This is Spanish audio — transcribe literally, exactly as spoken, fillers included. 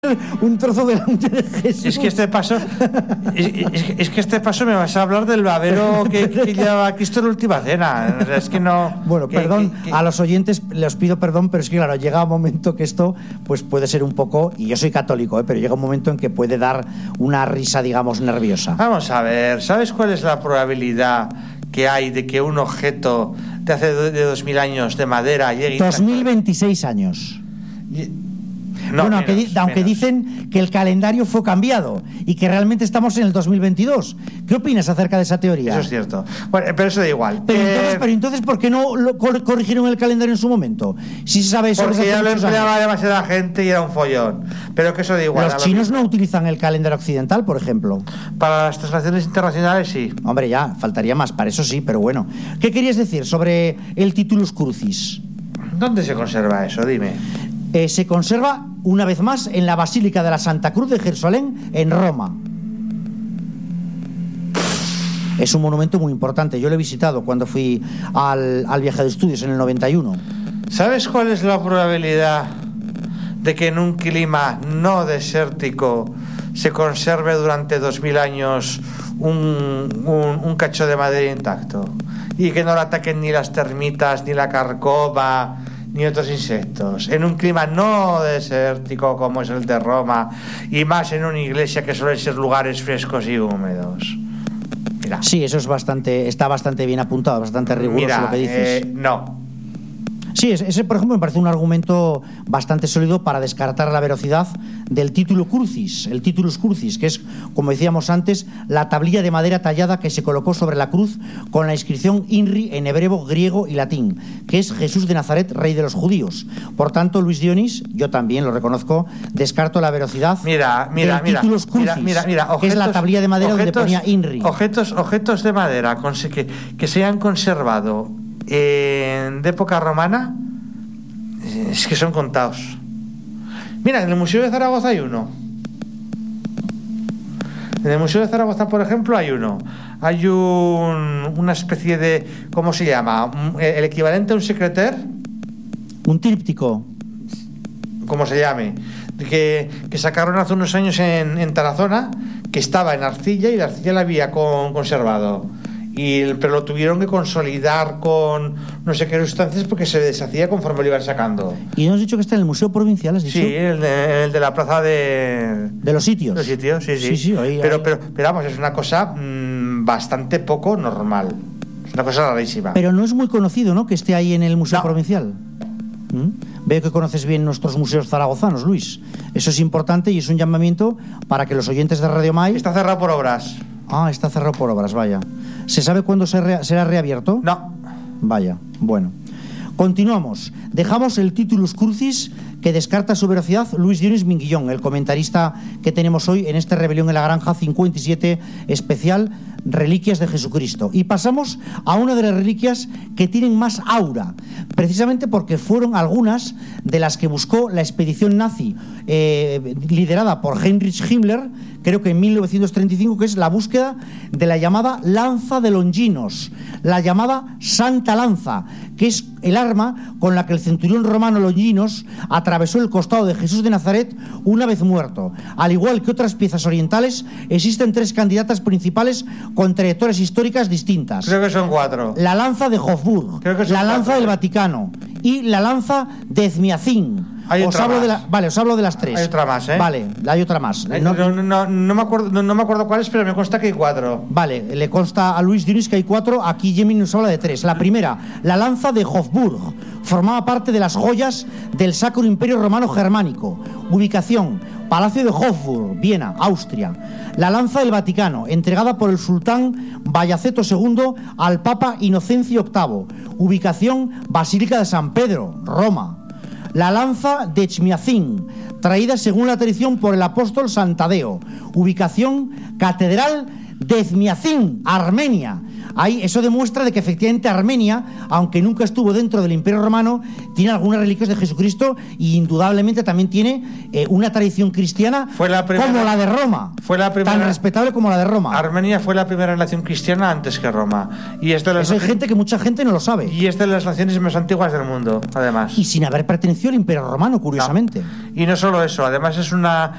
un trozo de la uña de Jesús. Es que este paso es, es, es que este paso me vas a hablar del babero que, que lleva Cristo en la última cena. O sea, es que no. Bueno, que, perdón, que, que... a los oyentes les pido perdón, pero es que claro, llega un momento que esto pues puede ser un poco, y yo soy católico, ¿eh? Pero llega un momento en que puede dar una risa, digamos, nerviosa. Vamos a ver, ¿sabes cuál es la probabilidad que hay de que un objeto de hace de dos mil años de madera llegue dos mil veintiséis años. Y... No, bueno, menos, aunque, di- aunque dicen que el calendario fue cambiado y que realmente estamos en el dos mil veintidós. ¿Qué opinas acerca de esa teoría? Eso es cierto. Bueno, pero eso da igual. Pero, eh... entonces, pero entonces, ¿por qué no lo cor- corrigieron el calendario en su momento? Si se sabe eso. Porque ya lo empleaba demasiada gente y era un follón. Pero que eso da igual. Los chinos no utilizan el calendario occidental, por ejemplo. Para las transacciones internacionales, sí. Hombre, ya, faltaría más, para eso sí, pero bueno. ¿Qué querías decir sobre el Titulus Crucis? ¿Dónde se conserva eso? Dime. Eh, se conserva, una vez más, en la Basílica de la Santa Cruz de Jerusalén, en Roma. Es un monumento muy importante. Yo lo he visitado cuando fui al, al viaje de estudios en el noventa y uno. ¿Sabes cuál es la probabilidad de que en un clima no desértico se conserve durante dos mil años un, un, un cacho de madera intacto? Y que no lo ataquen ni las termitas, ni la carcoma, ni otros insectos, en un clima no desértico como es el de Roma, y más en una iglesia que suelen ser lugares frescos y húmedos. Mira. Sí, eso es bastante, está bastante bien apuntado, bastante riguroso. Mira, lo que dices. Eh, no. Sí, ese, por ejemplo, me parece un argumento bastante sólido para descartar la veracidad del título Crucis, el Titulus Crucis, que es, como decíamos antes, la tablilla de madera tallada que se colocó sobre la cruz con la inscripción INRI en hebreo, griego y latín, que es Jesús de Nazaret, rey de los judíos. Por tanto, Luis Dionís, yo también lo reconozco, descarto la veracidad mira, mira, del mira, Titulus Crucis, mira, mira, mira, objetos, que es la tablilla de madera objetos, donde ponía INRI. Objetos, objetos de madera que, que se hayan conservado en, de época romana, es que son contados. Mira, en el Museo de Zaragoza hay uno. En el Museo de Zaragoza, por ejemplo, hay uno. Hay un, una especie de, ¿cómo se llama? El equivalente a un secreter. Un tríptico. Como se llame. Que, que sacaron hace unos años en, en Tarazona, que estaba en arcilla y la arcilla la había con, conservado. Y, pero lo tuvieron que consolidar con no sé qué sustancias porque se deshacía conforme lo iban sacando. ¿Y no has dicho que está en el Museo Provincial? ¿Has dicho? Sí, el de, el de la plaza de... De los sitios. Los sitios, sí, sí. sí, sí ahí, pero, ahí. Pero, pero vamos, es una cosa mmm, bastante poco normal. Es una cosa rarísima. Pero no es muy conocido, ¿no?, que esté ahí en el Museo no. Provincial. ¿Mm? Veo que conoces bien nuestros museos zaragozanos, Luis. Eso es importante y es un llamamiento para que los oyentes de Radio Mai... Está cerrado por obras. Ah, está cerrado por obras, vaya. ¿Se sabe cuándo se re- será reabierto? No. Vaya, bueno. Continuamos. Dejamos el Titulus Crucis, que descarta su veracidad Luis Dionís Minguillón, el comentarista que tenemos hoy en este Rebelión en la Granja cincuenta y siete especial Reliquias de Jesucristo. Y pasamos a una de las reliquias que tienen más aura, precisamente porque fueron algunas de las que buscó la expedición nazi eh, liderada por Heinrich Himmler, creo que en mil novecientos treinta y cinco, que es la búsqueda de la llamada lanza de Longinos, la llamada Santa Lanza, que es el arma con la que el centurión romano Longinos atravesó el costado de Jesús de Nazaret una vez muerto. Al igual que otras piezas orientales, existen tres candidatas principales con trayectorias históricas distintas. Creo que son cuatro. La lanza de Hofburg, la lanza cuatro. del Vaticano y la lanza de Ezmiazín. Hay os otra hablo más. de la, vale, os hablo de las tres. Hay otra más, ¿eh? Vale, hay otra más. No, no, no, no, no, me acuerdo, no, no me acuerdo cuáles, pero me consta que hay cuatro. Vale, le consta a Luis Dionís que hay cuatro. Aquí Jimmy nos habla de tres. La primera, la lanza de Hofburg. Formaba parte de las joyas del Sacro Imperio Romano Germánico. Ubicación: Palacio de Hofburg, Viena, Austria. La lanza del Vaticano, entregada por el sultán Bayaceto segundo al Papa Inocencio octavo. Ubicación: Basílica de San Pedro, Roma. La lanza de Ezmiazín, traída según la tradición por el apóstol San Tadeo. Ubicación: Catedral de Ezmiazín, Armenia. Hay, eso demuestra de que efectivamente Armenia, aunque nunca estuvo dentro del Imperio Romano, tiene algunas reliquias de Jesucristo y indudablemente también tiene eh, una tradición cristiana fue la primera, como la de Roma, fue la primera, tan respetable como la de Roma. Armenia fue la primera nación cristiana antes que Roma. Y es de las Eso hay gente que mucha gente no lo sabe. Y es de las naciones más antiguas del mundo, además. Y sin haber pertenecido al Imperio Romano, curiosamente. No. Y no solo eso, además es una